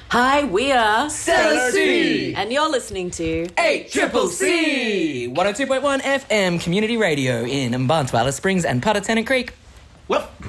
Hi, we are Stellar C. and you're listening to 8CCC 102.1 FM Community Radio in Mbantwa, Alice Springs and Part of Tennant Creek. Woof.